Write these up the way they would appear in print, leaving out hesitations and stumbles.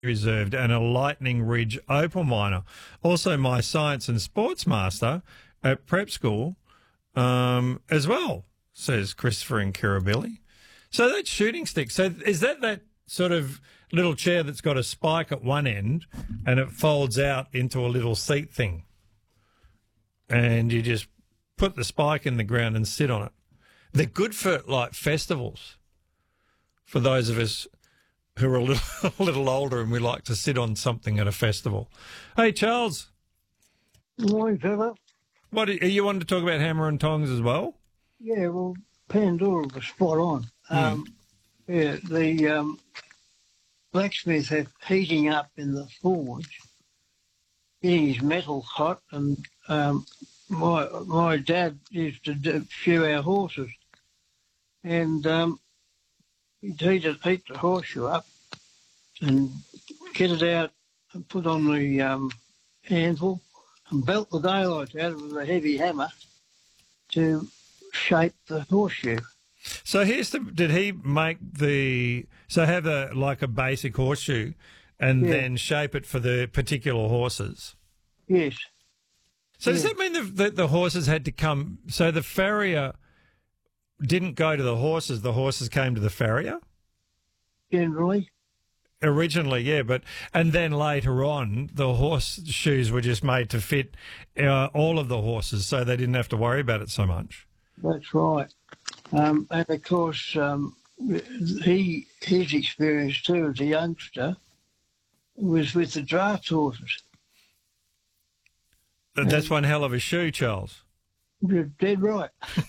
Reserved and a Lightning Ridge opal miner. Also my science and sports master at prep school as well, says Christopher in Kirribilli. So that's shooting stick. So is that sort of little chair that's got a spike at one end and it folds out into a little seat thing? And you just put the spike in the ground and sit on it. They're good for, like, festivals, for those of us who are a little older and we like to sit on something at a festival. Hey, Charles. Good morning, fella. What are you wanting to talk about hammer and tongs as well? Yeah, well, Pandora was spot on. Yeah, the blacksmith had heating up in the forge, getting his metal hot, and my dad used to shoe our horses, and he'd heat the horseshoe up and get it out and put on the anvil and belt the daylight out with a heavy hammer to shape the horseshoe. So did he make have a basic horseshoe and then shape it for the particular horses? Yes. So does that mean that the horses had to come, so the farrier didn't go to the horses came to the farrier? Generally. Originally, yeah, and then later on, the horseshoes were just made to fit all of the horses, so they didn't have to worry about it so much. That's right. And of course, his experience too as a youngster was with the draft horses. That's one hell of a shoe, Charles. You're dead right.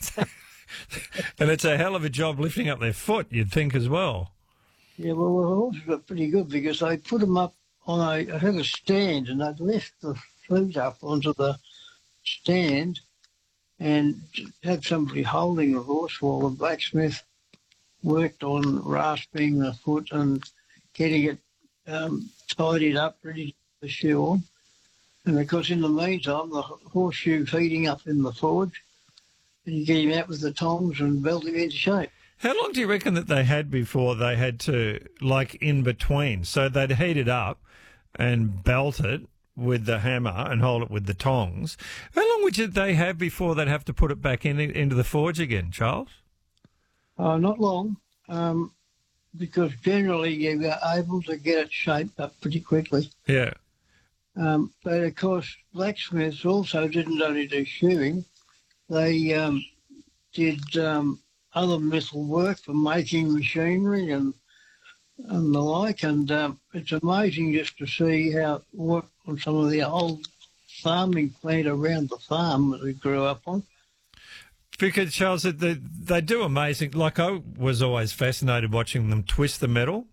And it's a hell of a job lifting up their foot, you'd think, as well. Yeah, well, the horses were pretty good because they put them up on I had a stand, and they'd lift the feet up onto the stand and have somebody holding the horse while the blacksmith worked on rasping the foot and getting it tidied up, ready to put the shoe on. And of course, in the meantime, the horseshoe heating up in the forge, and you get him out with the tongs and belt him into shape. How long do you reckon that they had before they had to, like, in between? So they'd heat it up and belt it with the hammer and hold it with the tongs. How long would they have before they'd have to put it back into the forge again, Charles? Not long, because generally you were able to get it shaped up pretty quickly. Yeah. But of course, blacksmiths also didn't only do shoeing; they did other metal work for making machinery and the like. And it's amazing just to see what on some of the old farming plant around the farm that we grew up on. Because, Charles, they do amazing. Like, I was always fascinated watching them twist the metal.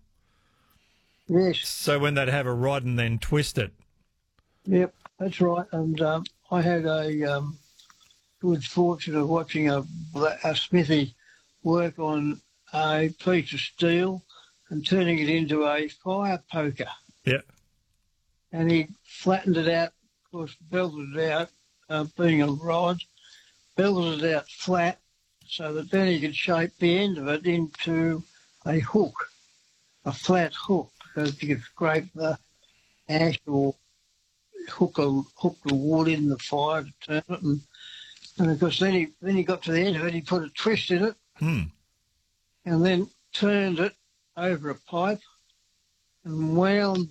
Yes. So when they'd have a rod and then twist it. Yep, that's right. And I had a good fortune of watching a smithy work on a piece of steel and turning it into a fire poker. Yeah. And he flattened it out, of course, belted it out, being a rod, belted it out flat so that then he could shape the end of it into a hook, a flat hook, because you could scrape the ash or hook the wood in the fire to turn it. And of course, then he got to the end of it, he put a twist in it and then turned it over a pipe and wound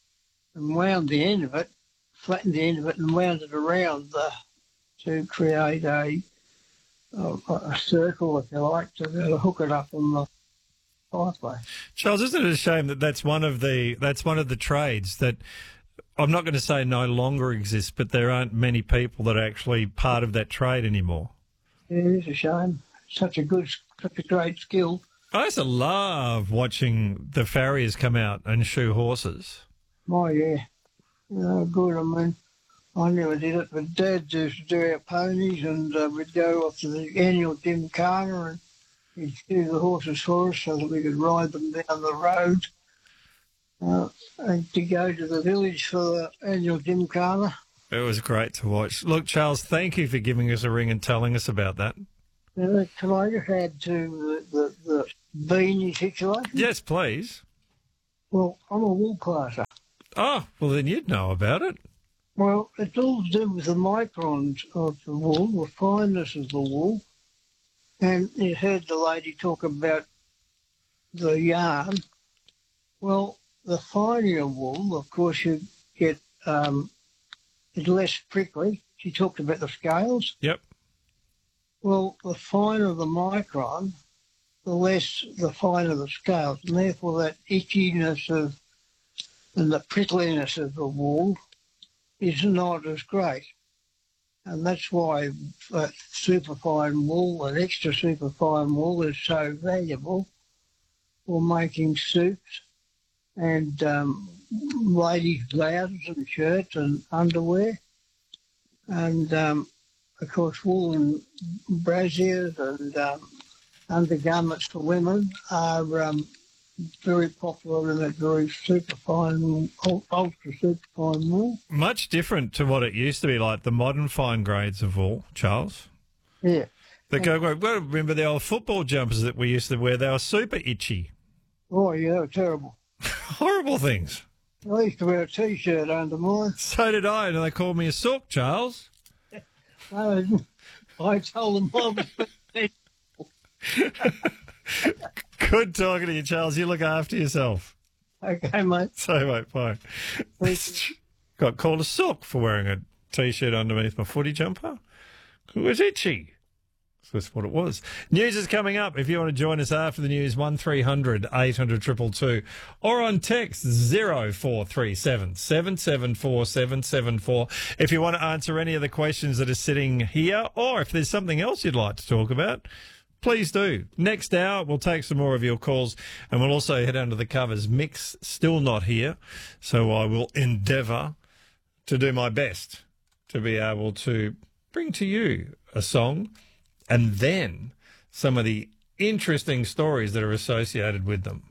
the end of it, flattened the end of it and wound it around to create a circle, if you like, to hook it up on the fireplace. Charles, isn't it a shame that that's one of the trades that I'm not going to say no longer exists, but there aren't many people that are actually part of that trade anymore? Yeah, it is a shame. Such a great skill. I used to love watching the farriers come out and shoe horses. Oh, yeah. Good. I mean, I never did it, but Dad used to do our ponies, and we'd go off to the annual gymkhana and he'd shoe the horses for us so that we could ride them down the road and to go to the village for the annual gymkhana. It was great to watch. Look, Charles, thank you for giving us a ring and telling us about that. Can I just add to the beanie situation? Yes, please. Well, I'm a wool classer. Oh, well, then you'd know about it. Well, it's all to do with the microns of the wool, the fineness of the wool. And you heard the lady talk about the yarn. Well, the finer wool, of course, you get it's less prickly. She talked about the scales. Yep. Well, the finer the micron, the finer the scales, and therefore that itchiness and the prickliness of the wool is not as great. And that's why superfine wool and extra superfine wool is so valuable for making suits and ladies' blouses and shirts and underwear. And, of course, wool and brassieres and undergarments for women are very popular in that very superfine, ultra superfine wool. Much different to what it used to be like, the modern fine grades of wool, Charles. Yeah. Well, remember the old football jumpers that we used to wear? They were super itchy. Oh, yeah, they were terrible. Horrible things. I used to wear a T-shirt under mine. So did I, and they called me a sook, Charles. I told them I was Good talking to you, Charles. You look after yourself. okay, mate. So, mate, bye. Got called a sook for wearing a T-shirt underneath my footy jumper. It was itchy. That's what it was. News is coming up. If you want to join us after the news, 1300 800 222, or on text 0437 774 774. If you want to answer any of the questions that are sitting here, or if there's something else you'd like to talk about, please do. Next hour, we'll take some more of your calls, and we'll also head under the covers. Mick's still not here, so I will endeavour to do my best to be able to bring to you a song and then some of the interesting stories that are associated with them.